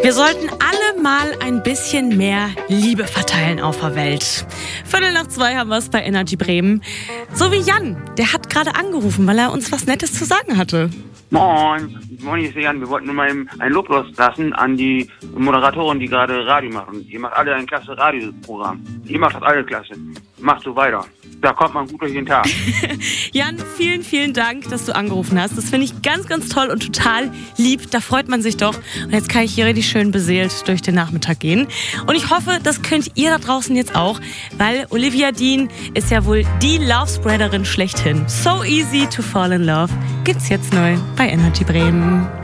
Wir sollten alle mal ein bisschen mehr Liebe verteilen auf der Welt. 1:45 haben wir es bei Energy Bremen. So wie Jan, der hat gerade angerufen, weil er uns was Nettes zu sagen hatte. Moin, hier ist der Jan. Wir wollten nur mal ein Lob loslassen an die Moderatoren, die gerade Radio machen. Ihr macht alle ein klasse Radioprogramm. Ihr macht das alle klasse. Macht so weiter. Da kommt man gut durch den Tag. Jan, vielen, vielen Dank, dass du angerufen hast. Das finde ich ganz, ganz toll und total lieb. Da freut man sich doch. Und jetzt kann ich hier richtig schön beseelt durch den Nachmittag gehen. Und ich hoffe, das könnt ihr da draußen jetzt auch, weil Olivia Dean ist ja wohl die Love-Spreaderin schlechthin. So Easy to Fall in Love gibt's jetzt neu bei Energy Bremen.